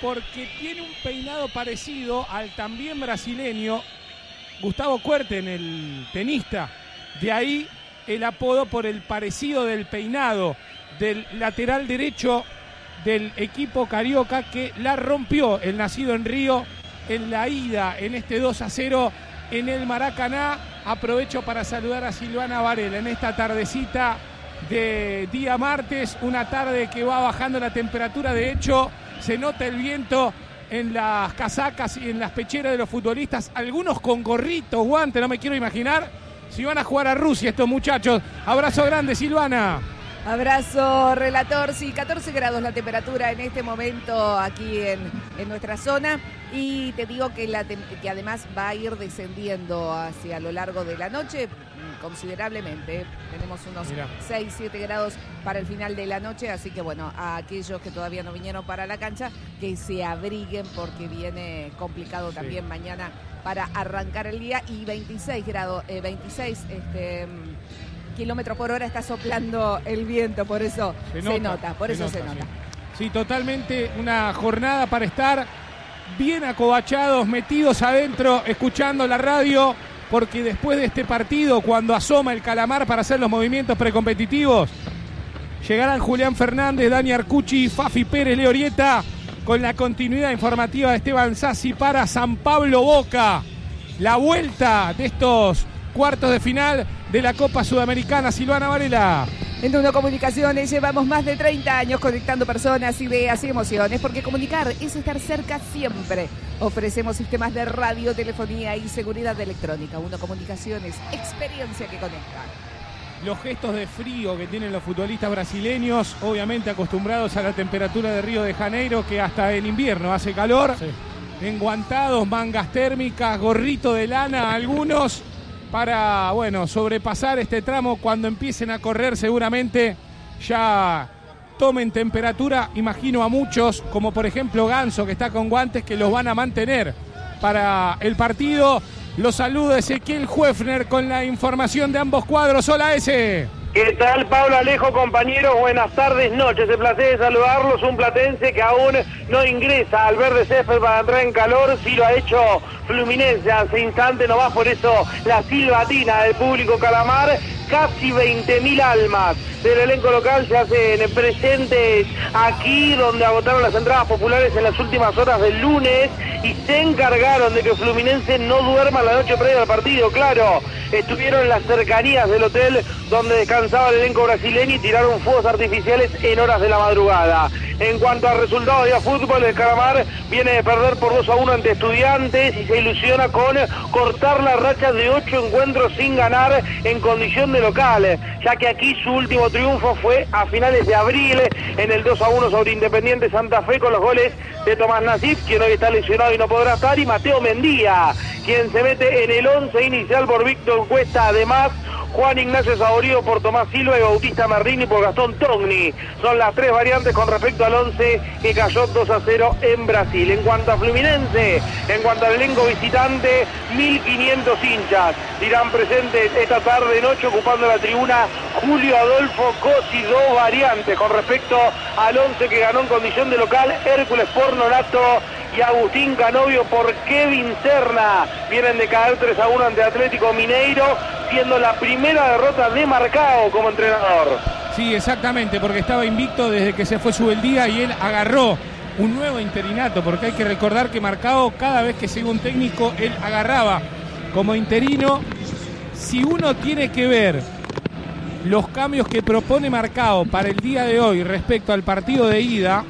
porque tiene un peinado parecido al también brasileño Gustavo Kuerten, el tenista. De ahí el apodo por el parecido del peinado del lateral derecho del equipo carioca, que la rompió el nacido en Río en la ida en este 2-0 en el Maracaná. Aprovecho para saludar a Silvana Varela en esta tardecita de día martes, una tarde que va bajando la temperatura. De hecho, se nota el viento en las casacas y en las pecheras de los futbolistas, algunos con gorritos, guantes, no me quiero imaginar si van a jugar a Rusia estos muchachos. Abrazo grande, Silvana. Abrazo, relator. Sí, 14 grados la temperatura en este momento aquí en nuestra zona. Y te digo que además va a ir descendiendo hacia lo largo de la noche considerablemente. Tenemos unos 6-7 grados para el final de la noche. Así que bueno, a aquellos que todavía no vinieron para la cancha, que se abriguen porque viene complicado también mañana para arrancar el día. Y 26 grados, 26 kilómetros por hora está soplando el viento, por eso se nota. Sí, totalmente una jornada para estar bien acobachados, metidos adentro, escuchando la radio, porque después de este partido, cuando asoma el calamar para hacer los movimientos precompetitivos, llegarán Julián Fernández, Dani Arcucci, Fafi Pérez, Leo Orieta, con la continuidad informativa de Esteban Sassi para San Pablo Boca. La vuelta de estos cuartos de final de la Copa Sudamericana. Silvana Varela. En Uno Comunicaciones llevamos más de 30 años conectando personas, ideas y emociones, porque comunicar es estar cerca siempre. Ofrecemos sistemas de radio, telefonía y seguridad electrónica. Uno Comunicaciones, experiencia que conecta. Los gestos de frío que tienen los futbolistas brasileños, obviamente acostumbrados a la temperatura de Río de Janeiro, que hasta en invierno hace calor. Sí. Enguantados, mangas térmicas, gorrito de lana, algunos, para, sobrepasar este tramo. Cuando empiecen a correr seguramente ya tomen temperatura. Imagino a muchos, como por ejemplo Ganso, que está con guantes, que los van a mantener para el partido. Los saludo Ezequiel Huefner con la información de ambos cuadros. Hola, ese. ¿Qué tal, Pablo, Alejo, compañeros? Buenas tardes, noches. El placer de saludarlos. Un platense que aún no ingresa al verde césped para entrar en calor. Sí lo ha hecho Fluminense hace instante, no va, por eso la silbatina del público calamar. Casi 20.000 almas del elenco local se hacen presentes aquí, donde agotaron las entradas populares en las últimas horas del lunes y se encargaron de que Fluminense no duerma la noche previa al partido. Claro, estuvieron en las cercanías del hotel donde descansaba el elenco brasileño y tiraron fuegos artificiales en horas de la madrugada. En cuanto al resultado de fútbol, el Calamar viene de perder por 2-1 ante Estudiantes y se ilusiona con cortar la racha de 8 encuentros sin ganar en condición de local, ya que aquí su último triunfo fue a finales de abril en el 2-1 sobre Independiente Santa Fe, con los goles de Tomás Nasif, quien hoy está lesionado y no podrá estar, y Mateo Mendía, quien se mete en el 11 inicial por Víctor Cuesta. Además, Juan Ignacio Saborío por Tomás Silva y Bautista Marrini por Gastón Togni. Son las tres variantes con respecto al 11 que cayó 2-0 en Brasil. En cuanto a Fluminense, en cuanto al elenco visitante, 1.500 hinchas irán presentes esta tarde noche ocupando la tribuna Julio Adolfo Cosi. Dos variantes con respecto al 11 que ganó en condición de local: Hércules por Nonato y Agustín Canovio por Kevin Serna. Vienen de caer 3-1 ante Atlético Mineiro, siendo la primera derrota de Marcao como entrenador. Sí, exactamente, porque estaba invicto desde que se fue Subeldía y él agarró un nuevo interinato, porque hay que recordar que Marcao, cada vez que se iba un técnico, él agarraba como interino. Si uno tiene que ver los cambios que propone Marcao para el día de hoy respecto al partido de ida,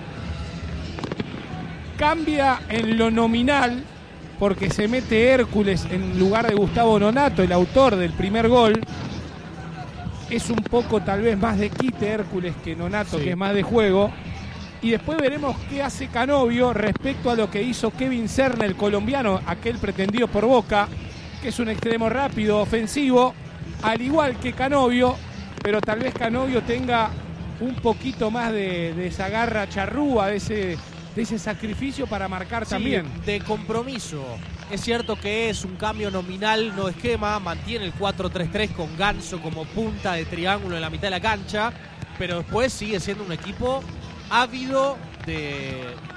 cambia en lo nominal, porque se mete Hércules en lugar de Gustavo Nonato, el autor del primer gol. Es un poco tal vez más de quite Hércules que Nonato, sí, que es más de juego. Y después veremos qué hace Canovio respecto a lo que hizo Kevin Serna, el colombiano, aquel pretendido por Boca, que es un extremo rápido, ofensivo, al igual que Canovio, pero tal vez Canovio tenga un poquito más de esa garra charrúa, de ese sacrificio para marcar, sí, también. De compromiso. Es cierto que es un cambio nominal, no esquema, mantiene el 4-3-3 con Ganso como punta de triángulo en la mitad de la cancha, pero después sigue siendo un equipo ávido de